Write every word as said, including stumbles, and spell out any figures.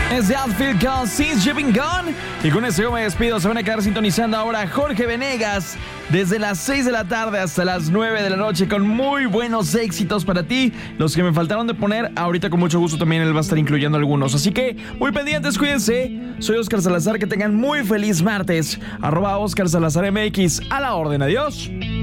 Es de Outfield con Since You've Been Gone. Y con eso yo me despido. Se van a quedar sintonizando ahora Jorge Venegas desde las seis de la tarde hasta las nueve de la noche con muy buenos éxitos para ti. Los que me faltaron de poner, ahorita con mucho gusto también él va a estar incluyendo algunos. Así que muy pendientes, cuídense. Soy Oscar Salazar, que tengan muy feliz martes. Arroba Oscar Salazar M X, a la orden, adiós.